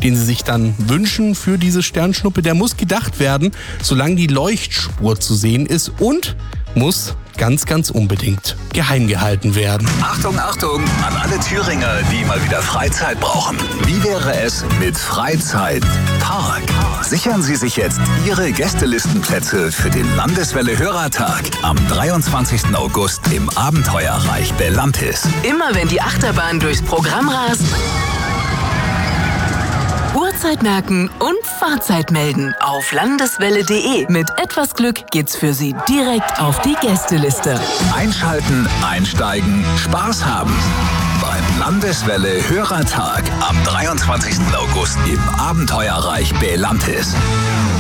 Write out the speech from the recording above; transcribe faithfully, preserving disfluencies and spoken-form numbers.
den sie sich dann wünschen für diese Sternschnuppe, der muss gedacht werden, solange die Leuchtspur zu sehen ist und muss ganz, ganz unbedingt geheim gehalten werden. Achtung, Achtung an alle Thüringer, die mal wieder Freizeit brauchen. Wie wäre es mit Freizeitpark? Sichern Sie sich jetzt Ihre Gästelistenplätze für den Landeswelle-Hörertag am dreiundzwanzigsten August im Abenteuerreich Bellantis. Immer wenn die Achterbahn durchs Programm rast, Uhrzeit merken und Fahrzeit melden auf landeswelle punkt de. Mit etwas Glück geht's für Sie direkt auf die Gästeliste. Einschalten, einsteigen, Spaß haben. Beim Landeswelle-Hörertag am dreiundzwanzigsten August im Abenteuerreich Bellantis.